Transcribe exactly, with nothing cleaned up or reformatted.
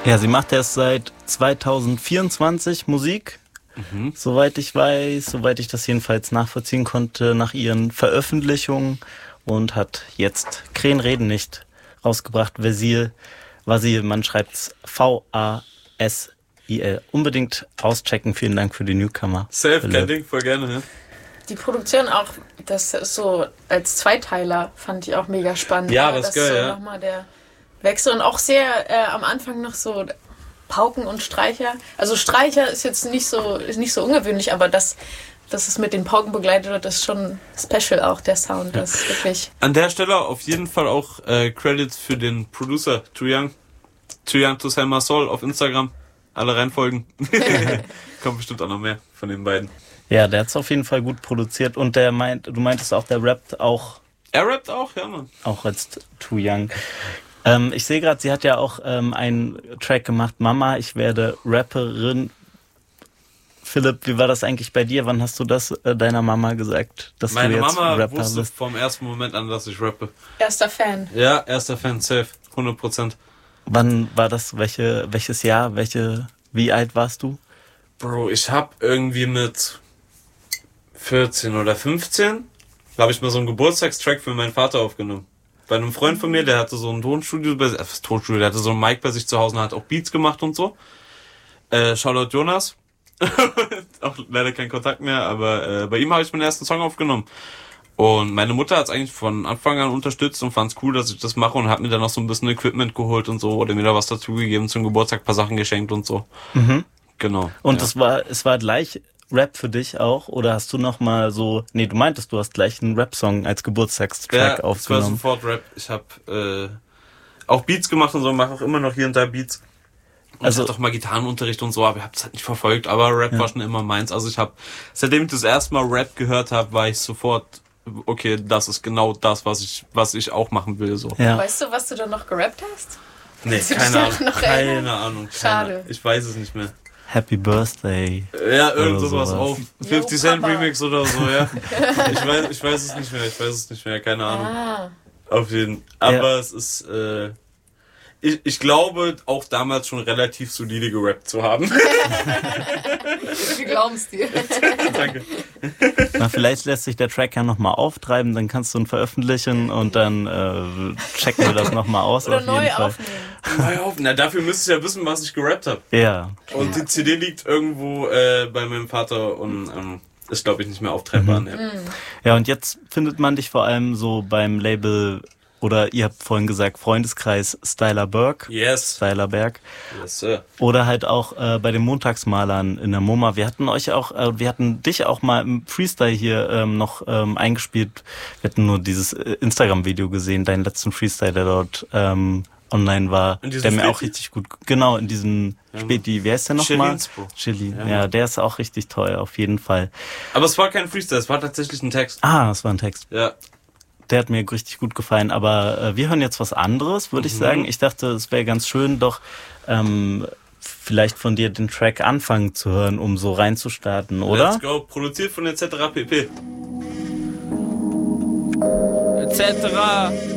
Ja, sie macht erst seit zwanzig vierundzwanzig Musik, mhm. soweit ich weiß, soweit ich das jedenfalls nachvollziehen konnte, nach ihren Veröffentlichungen und hat jetzt Krähen reden nicht rausgebracht. Vasil, Vasil, man schreibt's V A S I L. Unbedingt auschecken, vielen Dank für die Newcomer. Safe, kein Ding, voll gerne. Ja. Die Produktion auch, das ist so als Zweiteiler, fand ich auch mega spannend. Ja, das ist geil, so ja. Nochmal der Wechsel und auch sehr äh, am Anfang noch so Pauken und Streicher. Also Streicher ist jetzt nicht so ist nicht so ungewöhnlich, aber das, dass es mit den Pauken begleitet wird, ist schon special auch, der Sound. Das ist wirklich... An der Stelle auf jeden Fall auch äh, Credits für den Producer Too Young. Too Young to Sell My Soul auf Instagram. Alle reinfolgen. Kommt bestimmt auch noch mehr von den beiden. Ja, der hat es auf jeden Fall gut produziert und der meint, du meintest auch, der rappt auch. Er rappt auch, ja, Mann. Auch als Too Young. Ähm, ich sehe gerade, sie hat ja auch ähm, einen Track gemacht, Mama, ich werde Rapperin. Philipp, wie war das eigentlich bei dir? Wann hast du das äh, deiner Mama gesagt, dass Meine du jetzt Mama Rapper wusste bist? vom ersten Moment an, dass ich rappe. Erster Fan. Ja, erster Fan, safe, hundert Prozent. Wann war das? Welche, welches Jahr? Welche? Wie alt warst du? Bro, ich hab irgendwie mit vierzehn oder fünfzehn, habe ich mal so einen Geburtstagstrack für meinen Vater aufgenommen. Bei einem Freund von mir, der hatte so ein Tonstudio, bei, äh, Tonstudio, der hatte so ein Mic bei sich zu Hause und hat auch Beats gemacht und so. Äh, Shoutout Jonas. Auch leider kein Kontakt mehr, aber äh, bei ihm habe ich meinen ersten Song aufgenommen. Und meine Mutter hat es eigentlich von Anfang an unterstützt und fand es cool, dass ich das mache und hat mir dann noch so ein bisschen Equipment geholt und so oder mir da was dazugegeben zum Geburtstag, ein paar Sachen geschenkt und so. Mhm. Genau. Und ja. das war, es war gleich Rap für dich auch? Oder hast du noch mal so, nee, du meintest, du hast gleich einen Rap-Song als Geburtstagstrack ja, aufgenommen. Ja, es war sofort Rap. Ich habe äh, auch Beats gemacht und so, mache auch immer noch hier und da Beats. Und also ich hatte auch mal Gitarrenunterricht und so, aber ich habe es halt nicht verfolgt. Aber Rap ja. war schon immer meins. Also ich habe, seitdem ich das erste Mal Rap gehört habe, war ich sofort, okay, das ist genau das, was ich, was ich auch machen will. So. Ja. Weißt du, was du dann noch gerappt hast? Nee, keine Ahnung. Keine Ahnung. Schade. Ich weiß es nicht mehr. Happy Birthday. Ja, irgend sowas, sowas auf. fifty Cent Remix oder so, ja. Ich weiß, ich weiß es nicht mehr, ich weiß es nicht mehr, keine Ahnung. Ah. Auf jeden. Aber ja. es ist, äh, ich, ich glaube, auch damals schon relativ solide gerappt zu haben. Wir glauben es dir. Danke. Na, vielleicht lässt sich der Track ja nochmal auftreiben, dann kannst du ihn veröffentlichen und dann äh, checken wir das nochmal aus. Oder auf neu jeden Fall. aufnehmen. Neu aufnehmen. Na, dafür müsstest du ja wissen, was ich gerappt habe. Ja. Und die C D liegt irgendwo äh, bei meinem Vater und ähm, ist, glaube ich, nicht mehr auftreibbar. Mhm. Ne? Mhm. Ja, und jetzt findet man dich vor allem so beim Label, oder ihr habt vorhin gesagt, Freundeskreis Styler Berg. Yes. Styler Berg. Yes, sir. Oder halt auch äh, bei den Montagsmalern in der MoMA. Wir hatten euch auch, äh, wir hatten dich auch mal im Freestyle hier ähm, noch ähm, eingespielt. Wir hatten nur dieses äh, Instagram-Video gesehen, deinen letzten Freestyle, der dort ähm, online war, der Späti? mir auch richtig gut, genau, in diesem ja, Späti, wie heißt der nochmal? Chili. Ja, ja, der ist auch richtig toll, auf jeden Fall. Aber es war kein Freestyle, es war tatsächlich ein Text. Ah, es war ein Text. Ja. Der hat mir richtig gut gefallen, aber äh, wir hören jetzt was anderes, würde mhm. ich sagen. Ich dachte, es wäre ganz schön, doch ähm, vielleicht von dir den Track anfangen zu hören, um so reinzustarten, oder? Let's go, produziert von et cetera pp. et cetera